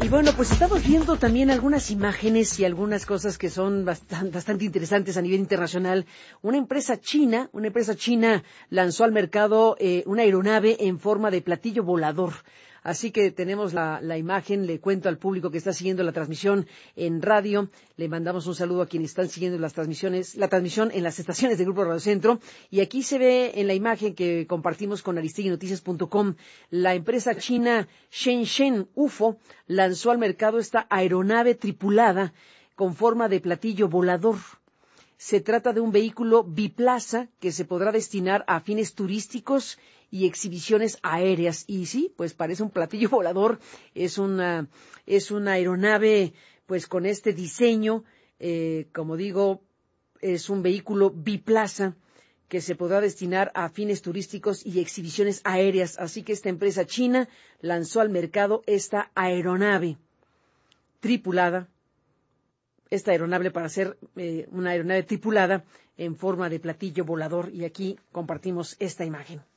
Y bueno, pues estamos viendo también algunas imágenes y algunas cosas que son bastante interesantes a nivel internacional. Una empresa china lanzó al mercado una aeronave en forma de platillo volador. Así que tenemos la imagen, le cuento al público que está siguiendo la transmisión en radio, le mandamos un saludo a quienes están siguiendo la transmisión en las estaciones de Grupo Radio Centro, y aquí se ve en la imagen que compartimos con aristiguinoticias.com, la empresa china Shenzhen UFO lanzó al mercado esta aeronave tripulada con forma de platillo volador. Se trata de un vehículo biplaza que se podrá destinar a fines turísticos y exhibiciones aéreas. Y sí, pues parece un platillo volador, es una aeronave pues con este diseño, como digo, es un vehículo biplaza que se podrá destinar a fines turísticos y exhibiciones aéreas. Así que esta empresa china lanzó al mercado esta aeronave tripulada. Esta aeronave para ser una aeronave tripulada en forma de platillo volador, y aquí compartimos esta imagen.